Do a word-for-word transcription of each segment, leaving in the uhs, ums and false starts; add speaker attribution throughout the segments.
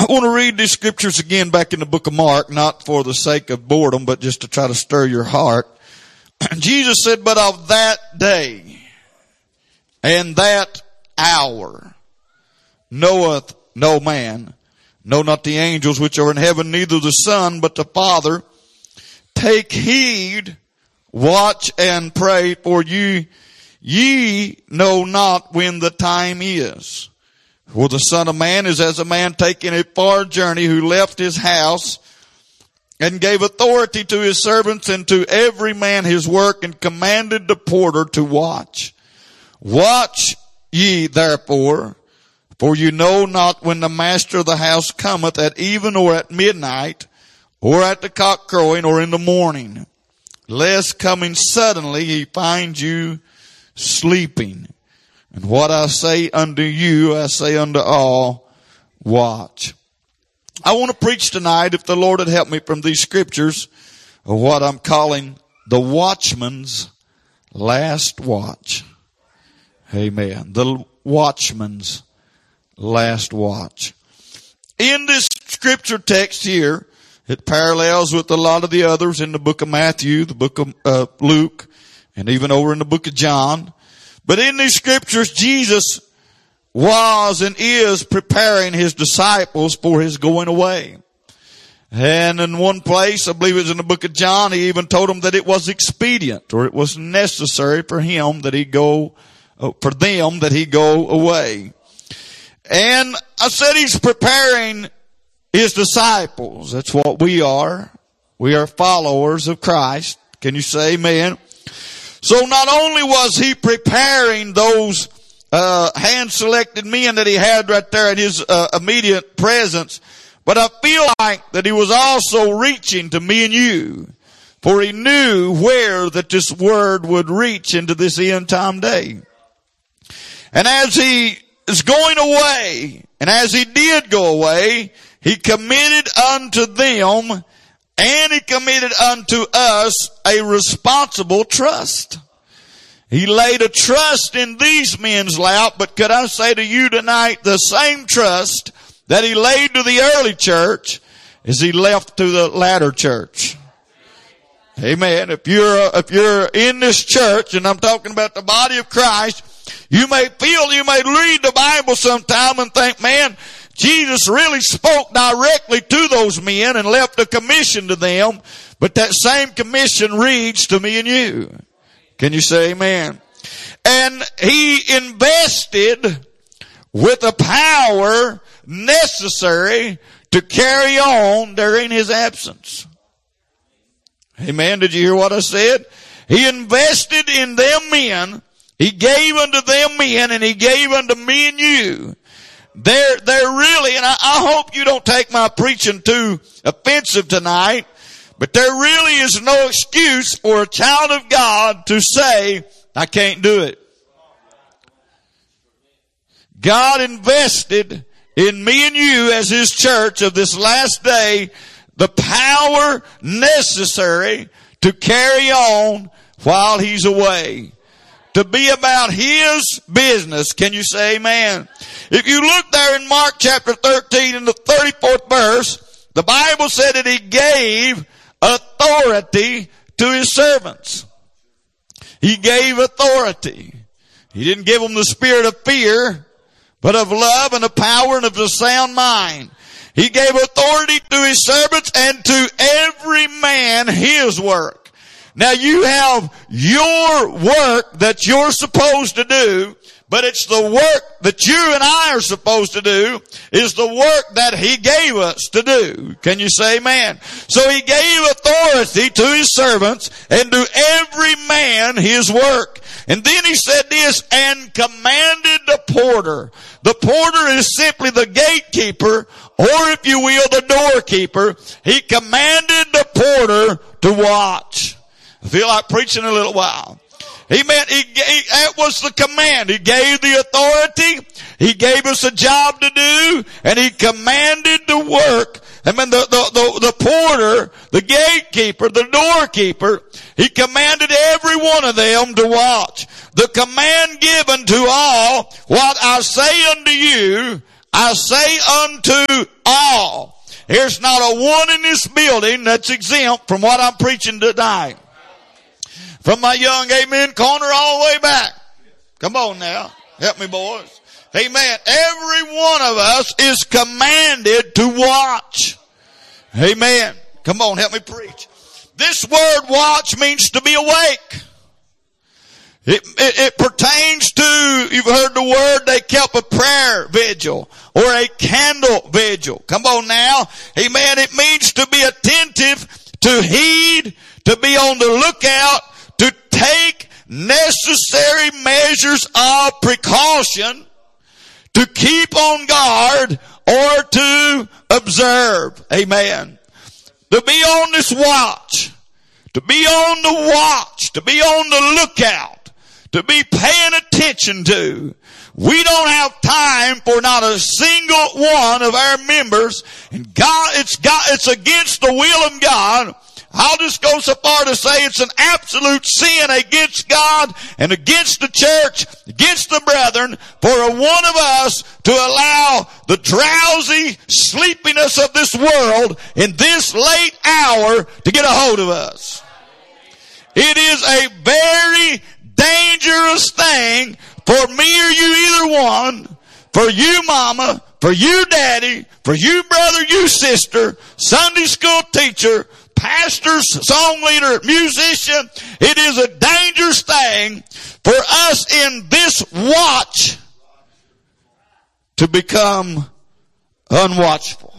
Speaker 1: want to read these scriptures again back in the book of Mark, not for the sake of boredom, but just to try to stir your heart. Jesus said, but of that day and that hour knoweth no man, no, not the angels which are in heaven, neither the Son, but the Father. Take heed, watch and pray, for you, ye know not when the time is. For the Son of Man is as a man taking a far journey, who left his house and gave authority to his servants and to every man his work, and commanded the porter to watch. Watch ye therefore, for you know not when the master of the house cometh, at even or at midnight, or at the cock crowing, or in the morning, lest coming suddenly he find you sleeping. And what I say unto you, I say unto all, watch. I want to preach tonight, if the Lord would help me, from these scriptures, of what I'm calling the watchman's last watch. Amen. The watchman's last watch. In this scripture text here, it parallels with a lot of the others in the book of Matthew, the book of uh, Luke, and even over in the book of John. But in these scriptures, Jesus was and is preparing his disciples for his going away. And in one place, I believe it was in the book of John, he even told them that it was expedient, or it was necessary for him that he go, for them that he go away. And I said he's preparing his disciples. That's what we are. We are followers of Christ. Can you say amen? So not only was he preparing those uh hand-selected men that he had right there in his uh, immediate presence, but I feel like that he was also reaching to me and you, for he knew where that this word would reach into this end time day. And as he is going away, and as he did go away, he committed unto them, and he committed unto us, a responsible trust. He laid a trust in these men's lap, but could I say to you tonight, the same trust that he laid to the early church is he left to the latter church. Amen. If you're, if you're in this church, and I'm talking about the body of Christ, you may feel, you may read the Bible sometime and think, man, Jesus really spoke directly to those men and left a commission to them, but that same commission reads to me and you. Can you say amen? And he invested with the power necessary to carry on during his absence. Amen. Did you hear what I said? He invested in them men. He gave unto them men, and he gave unto me and you. They're, they're really, and I, I hope you don't take my preaching too offensive tonight, but there really is no excuse for a child of God to say, I can't do it. God invested in me and you as his church of this last day the power necessary to carry on while he's away. To be about his business. Can you say amen? If you look there in Mark chapter thirteen in the thirty-fourth verse, the Bible said that he gave authority to his servants. He gave authority. He didn't give them the spirit of fear, but of love and of power and of a sound mind. He gave authority to his servants and to every man his work. Now you have your work that you're supposed to do, but it's the work that you and I are supposed to do is the work that he gave us to do. Can you say amen? So he gave authority to his servants and to every man his work. And then he said this, and commanded the porter. The porter is simply the gatekeeper, or if you will, the doorkeeper. He commanded the porter to watch. I feel like preaching a little while. He meant, he gave, that was the command. He gave the authority. He gave us a job to do, and he commanded the work. I mean, the, the, the, the porter, the gatekeeper, the doorkeeper, he commanded every one of them to watch. The command given to all, what I say unto you, I say unto all. There's not a one in this building that's exempt from what I'm preaching tonight. From my young amen corner all the way back. Come on now. Help me, boys. Amen. Every one of us is commanded to watch. Amen. Come on, help me preach. This word watch means to be awake. It, it, it pertains to, you've heard the word, they kept a prayer vigil or a candle vigil. Come on now. Amen. It means to be attentive, to heed, to be on the lookout, to take necessary measures of precaution, to keep on guard, or to observe. Amen. To be on this watch, to be on the watch, to be on the lookout, to be paying attention to. We don't have time for not a single one of our members, and God, it's God, it's against the will of God. I'll just go so far to say it's an absolute sin against God and against the church, against the brethren, for a one of us to allow the drowsy sleepiness of this world in this late hour to get a hold of us. It is a very dangerous thing for me or you, either one, for you mama, for you daddy, for you brother, you sister, Sunday school teacher, pastor, song leader, musician. It is a dangerous thing for us in this watch to become unwatchful.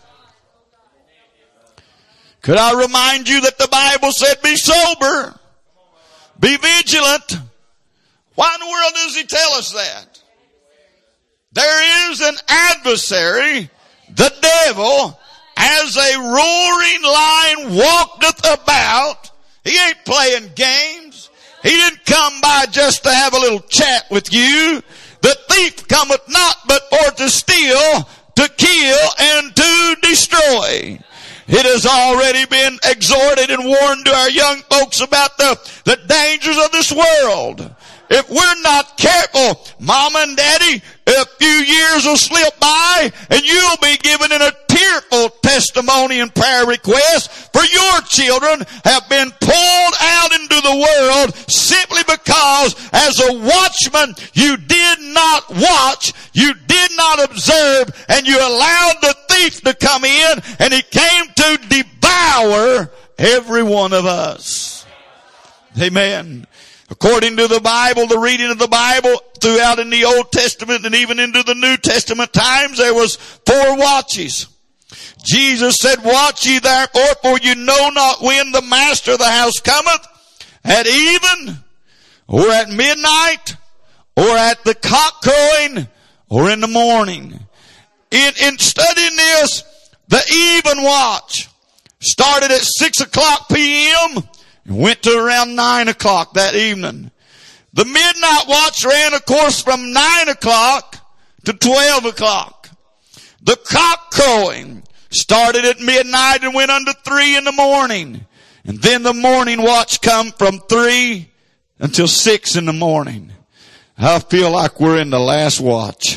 Speaker 1: Could I remind you that the Bible said be sober, be vigilant. Why in the world does he tell us that? There is an adversary, the devil, as a roaring lion walketh about. He ain't playing games. He didn't come by just to have a little chat with you. The thief cometh not but for to steal, to kill, and to destroy. It has already been exhorted and warned to our young folks about the, the dangers of this world. If we're not careful, Mama and Daddy, a few years will slip by and you'll be given in a tearful testimony and prayer request, for your children have been pulled out into the world simply because as a watchman you did not watch, you did not observe, and you allowed the thief to come in, and he came to devour every one of us. Amen. According to the Bible, the reading of the Bible throughout in the Old Testament and even into the New Testament times, there was four watches. Jesus said, watch ye therefore, for you know not when the master of the house cometh, at even, or at midnight, or at the cock crowing, or in the morning. In, in studying this, the even watch started at six o'clock p m and went to around nine o'clock that evening. The midnight watch ran, of course, from nine o'clock to twelve o'clock. The cock crowing started at midnight and went unto three in the morning. And then the morning watch come from three until six in the morning. I feel like we're in the last watch.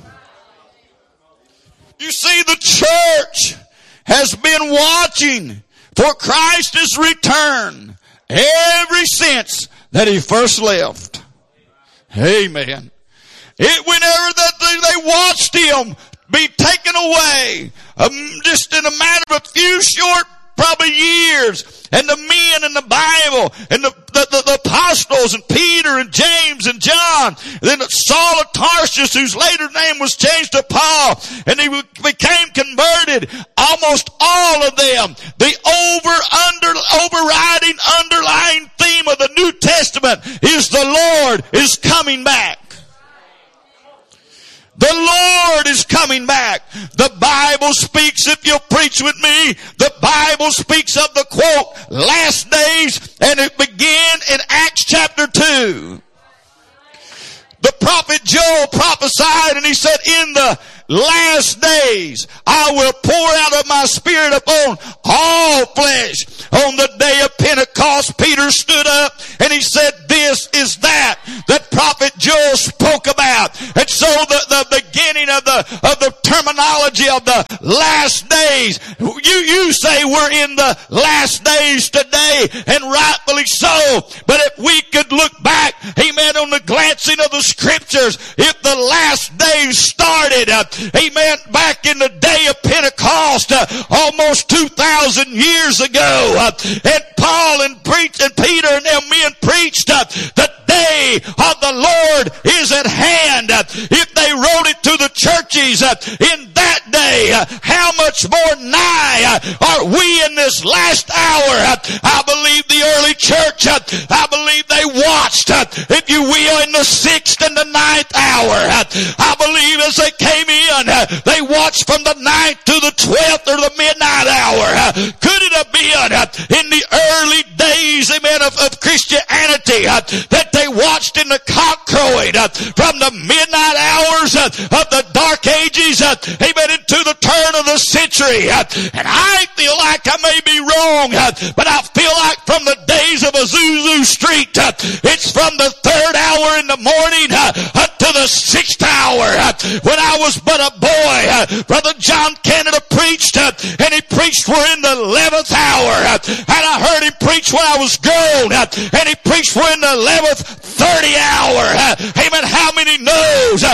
Speaker 1: You see, the church has been watching for Christ's return ever since that he first left. Amen. It, whenever that they, they watched him be taken away, um, just in a matter of a few short, probably years, and the men in the Bible, and the, the, the, the apostles, and Peter, and James, and John, and then Saul of Tarsus, whose later name was changed to Paul, and he became converted. Almost all of them, the over, under, overriding, underlying theme of the New Testament is the Lord is coming back. The Lord is coming back. The Bible speaks, if you'll preach with me, the Bible speaks of the quote, last days, and it began in Acts chapter two. The prophet Joel prophesied, and he said, in the last days I will pour out of my Spirit upon all flesh. On the day of Pentecost, Peter stood up and he said, this is that that prophet Joel spoke about. And so the, the beginning of the of the terminology of the last days, you, you say we're in the last days today, and rightfully so. But if we could look back, amen, on the glancing of the scriptures, if the last days started, uh, amen, back in the day of Pentecost, uh, almost two thousand years ago, uh, and Paul and preached, and Peter and them men preached, uh, the day of the Lord is at hand. Uh, if they wrote it to the churches uh, in that day, uh, how much more nigh uh, are we in this last hour? Uh, I believe the early church, uh, I believe they watched, uh, if you will, in the sixth and the ninth hour. Uh, I believe as they came in, uh, they watched from the ninth to the twelfth or the midnight hour. Uh, could it have been uh, in the early days, amen, of, of Christianity uh, that they watched in the cock crowing uh, from the midnight hours uh, of the dark ages, uh, amen, into the turn of the century? Uh, and I feel like I may be wrong, uh, but I feel like from the days of Azusa Street, uh, it's from the third hour in the morning uh, up to the sixth hour. Uh, when I was but a boy, uh, Brother John Canada preached, uh, and he preached we're in the eleventh hour. Uh, and I heard him preach when I was grown, uh, and he preached we're in the eleventh thirty hour. Uh, amen. How many knows uh,